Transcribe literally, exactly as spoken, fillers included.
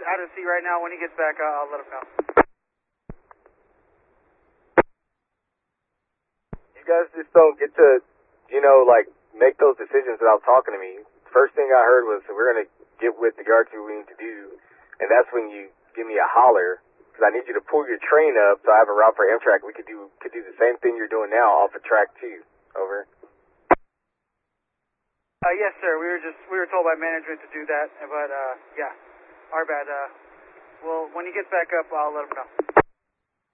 out of the seat right now. When he gets back, uh, I'll let him know. You guys just don't get to, you know, like, make those decisions without talking to me. First thing I heard was, we're going to get with the guard, see what we need to do, and that's when you give me a holler, because I need you to pull your train up so I have a route for Amtrak. We could do could do the same thing you're doing now off of track two. Over. Uh, yes, sir. We were just we were told by management to do that, but uh, yeah, our bad. Uh, well, when he gets back up, I'll let him know.